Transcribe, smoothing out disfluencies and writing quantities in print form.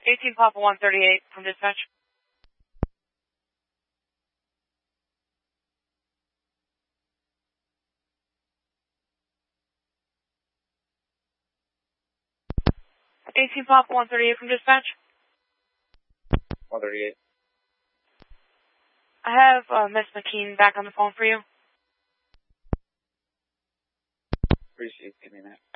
18 Papa 138 from dispatch. Papa 138 from dispatch. 138. I have Miss McKean back on the phone for you. Appreciate it. Give me that.